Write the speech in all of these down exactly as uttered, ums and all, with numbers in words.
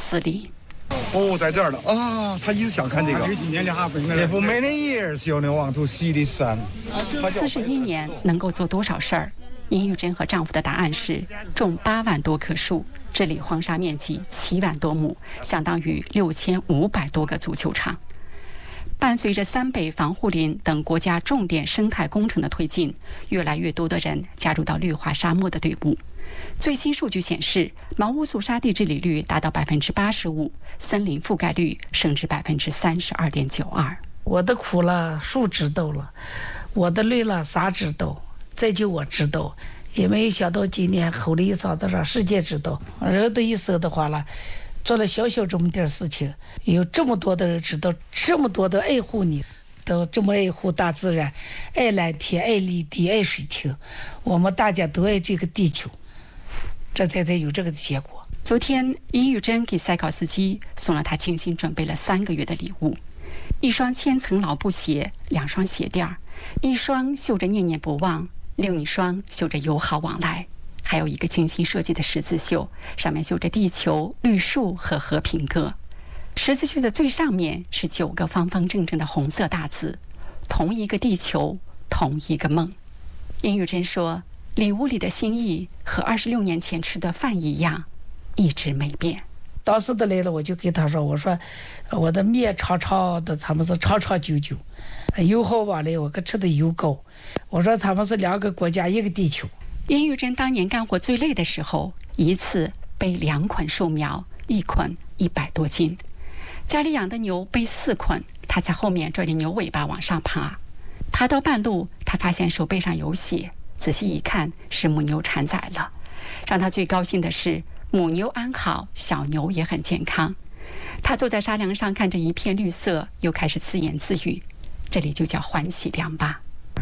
斯林。 哦，在这儿了啊！他一直想看这个。For many years, you want to see this sun。 四十一年能够做多少事儿？殷玉珍和丈夫的答案是种八万多棵树，治理荒沙面积七万多亩，相当于六千五百多个足球场。伴随着三北防护林等国家重点生态工程的推进，越来越多的人加入到绿化沙漠的队伍。最新数据显示，毛乌素沙地治理率达到百分之八十五，森林覆盖率升至百分之三十二点九二。 我的苦了，树知道了；我的累了，啥知道？这就我知道，也没有想到今年吼了一嗓子让世界知道。人的一生的话了，做了小小这么点事情，有这么多的人知道，这么多的爱护你，都这么爱护大自然，爱蓝天，爱绿地，爱水清，我们大家都爱这个地球。这才才有这个结果。 昨天，殷玉珍给塞考斯基送了他精心准备了三个月的礼物：一双千层老布鞋，两双鞋垫儿，一双绣着念念不忘，另一双绣着友好往来，还有一个精心设计的十字绣，上面绣着地球、绿树和和平鸽。十字绣的最上面是九个方方正正的红色大字：同一个地球，同一个梦。殷玉珍说，礼物里的心意和二十六年前吃的饭一样，一直没变。 当时的来了，我就跟他说：“我说，我的面长长的，他们是长长久久，油好往来，我可吃的油高。我说他们是两个国家，一个地球。” 殷玉珍当年干活最累的时候，一次背两捆树苗，一捆一百多斤。家里养的牛背四捆，他在后面拽着牛尾巴往上爬。爬到半路，他发现手背上有血。仔细一看，是母牛产崽了。让他最高兴的是，母牛安好，小牛也很健康。他坐在沙梁上，看着一片绿色，又开始自言自语：“这里就叫欢喜梁吧。”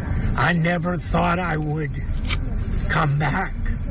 I never thought I would come back.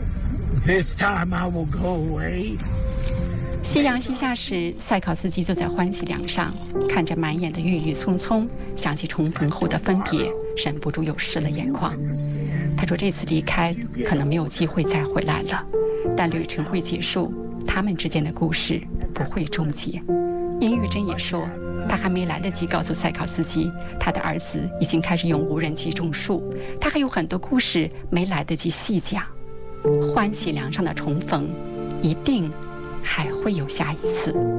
This time I will go away. 夕阳西下时，塞考斯基坐在欢喜梁上，看着满眼的郁郁葱葱，想起重逢后的分别，忍不住又湿了眼眶。他说这次离开可能没有机会再回来了，但旅程会结束，他们之间的故事不会终结。殷玉珍也说，他还没来得及告诉塞考斯基，他的儿子已经开始用无人机种树，他还有很多故事没来得及细讲。欢喜梁上的重逢，一定还会有下一次。